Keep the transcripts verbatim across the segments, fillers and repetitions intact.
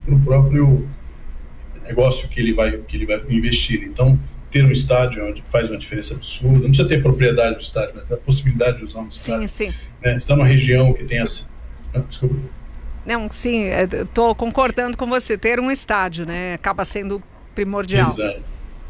para o próprio negócio que ele vai, que ele vai investir. Então, ter um estádio onde faz uma diferença absurda, não precisa ter propriedade do estádio, mas a possibilidade de usar um estádio. Sim, sim. Né? Está numa região que tem as... Ah, desculpa. Não, sim, estou concordando com você. Ter um estádio, né, acaba sendo primordial. Exato.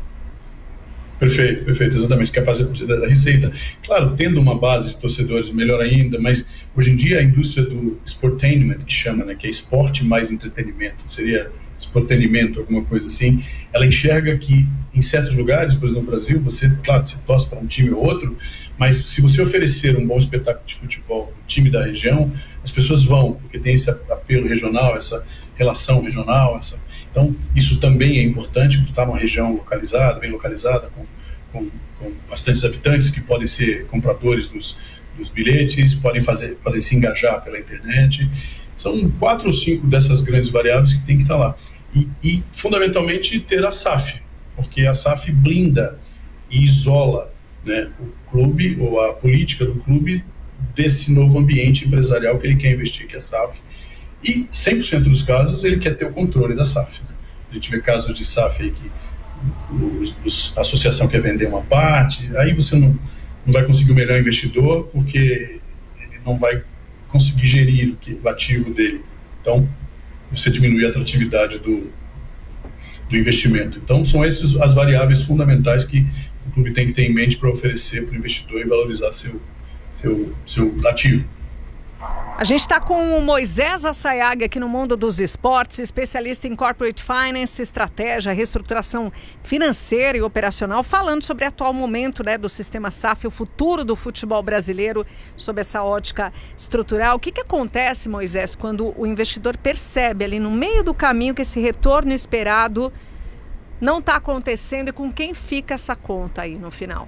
Perfeito, perfeito, exatamente, capacidade da receita. Claro, tendo uma base de torcedores, melhor ainda, mas hoje em dia a indústria do sportainment, que chama, né, que é esporte mais entretenimento, seria sportainment, alguma coisa assim, ela enxerga que em certos lugares, por exemplo no Brasil, você, claro, você torce para um time ou outro, mas se você oferecer um bom espetáculo de futebol no time da região, as pessoas vão, porque tem esse apelo regional, essa relação regional, essa... Então, isso também é importante, porque está numa região localizada, bem localizada, com, com, com bastantes habitantes que podem ser compradores dos, dos bilhetes, podem, fazer, podem se engajar pela internet. São quatro ou cinco dessas grandes variáveis que tem que estar lá. E, e fundamentalmente, ter a S A F, porque a S A F blinda e isola, né, o clube, ou a política do clube, desse novo ambiente empresarial que ele quer investir, que é a S A F. E cem por cento dos casos ele quer ter o controle da S A F. Né? A gente vê casos de S A F aí que os, os, a associação quer vender uma parte, aí você não, não vai conseguir o melhor investidor porque ele não vai conseguir gerir o, que, o ativo dele. Então, você diminui a atratividade do, do investimento. Então, são essas as variáveis fundamentais que o clube tem que ter em mente para oferecer para o investidor e valorizar seu, seu, seu ativo. A gente está com o Moisés Assayag aqui no Mundo dos Esportes, especialista em Corporate Finance, estratégia, reestruturação financeira e operacional, falando sobre o atual momento, né, do sistema S A F, o futuro do futebol brasileiro, sob essa ótica estrutural. O que, que acontece, Moisés, quando o investidor percebe ali no meio do caminho que esse retorno esperado não está acontecendo e com quem fica essa conta aí no final?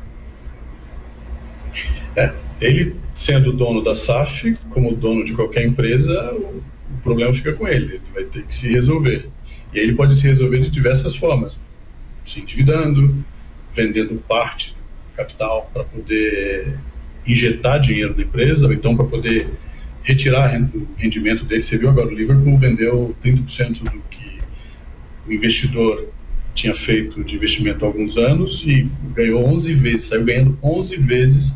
É, ele sendo dono da S A F, como dono de qualquer empresa, o, o problema fica com ele, ele vai ter que se resolver. E aí ele pode se resolver de diversas formas, se endividando, vendendo parte do capital para poder injetar dinheiro na empresa, ou então para poder retirar o rendimento dele. Você viu agora, o Liverpool vendeu trinta por cento do que o investidor tinha feito de investimento há alguns anos e ganhou onze vezes, saiu ganhando onze vezes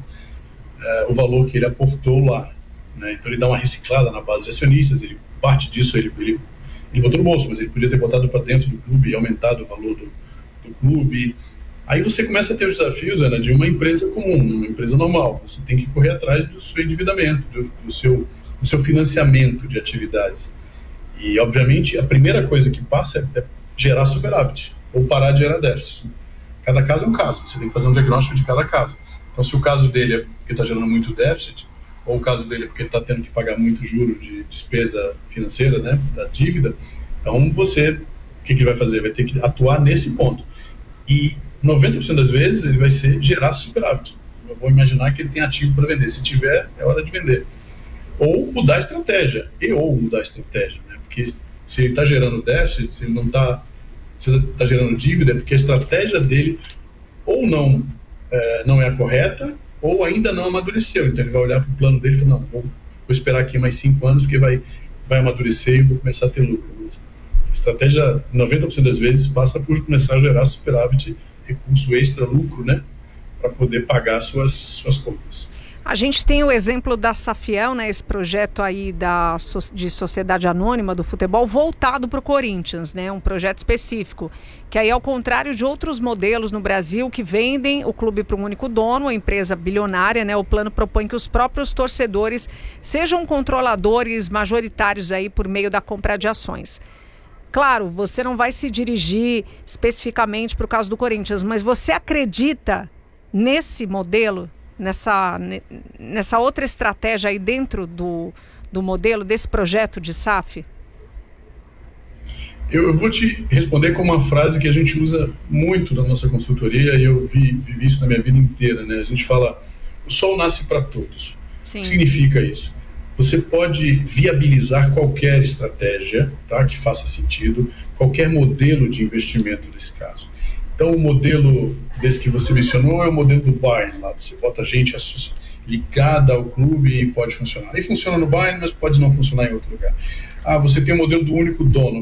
uh, o valor que ele aportou lá, né? Então ele dá uma reciclada na base de acionistas, ele, parte disso ele, ele, ele botou no bolso, mas ele podia ter botado para dentro do clube e aumentado o valor do, do clube. Aí você começa a ter os desafios, Ana, de uma empresa comum, uma empresa normal. Você tem que correr atrás do seu endividamento, do, do, seu, do seu financiamento de atividades. E, obviamente, a primeira coisa que passa é, é gerar superávit ou parar de gerar déficit. Cada caso é um caso, você tem que fazer um diagnóstico de cada caso. Então, se o caso dele é porque está gerando muito déficit, ou o caso dele é porque está tendo que pagar muito juros de despesa financeira, né, da dívida, então você, o que, que ele vai fazer? Vai ter que atuar nesse ponto. E noventa por cento das vezes ele vai ser gerar superávit. Eu vou imaginar que ele tem ativo para vender. Se tiver, é hora de vender. Ou mudar a estratégia. E ou mudar a estratégia. Né? Porque se ele está gerando déficit, se ele não está está gerando dívida, é porque a estratégia dele ou não é, não é a correta, ou ainda não amadureceu. Então ele vai olhar para o plano dele e falar, não, vou, vou esperar aqui mais cinco anos, porque vai, vai amadurecer e vou começar a ter lucro. Mas a estratégia, noventa por cento das vezes, passa por começar a gerar superávit, recurso extra, lucro, né, para poder pagar suas, suas contas. A gente tem o exemplo da Safiel, né, esse projeto aí da, de sociedade anônima do futebol voltado para o Corinthians, né, um projeto específico, que aí ao contrário de outros modelos no Brasil que vendem o clube para um único dono, a empresa bilionária, né, o plano propõe que os próprios torcedores sejam controladores majoritários aí por meio da compra de ações. Claro, você não vai se dirigir especificamente para o caso do Corinthians, mas você acredita nesse modelo? Nessa, nessa outra estratégia aí dentro do, do modelo, desse projeto de S A F? Eu, eu vou te responder com uma frase que a gente usa muito na nossa consultoria e eu vi, vivi isso na minha vida inteira, né? A gente fala, o sol nasce para todos. Sim. O que significa isso? Você pode viabilizar qualquer estratégia, tá, que faça sentido, qualquer modelo de investimento nesse caso. Então, o modelo desse que você mencionou é o modelo do Bayern, lá você bota gente ligada ao clube e pode funcionar. Aí funciona no Bayern, mas pode não funcionar em outro lugar. Ah, você tem o modelo do único dono.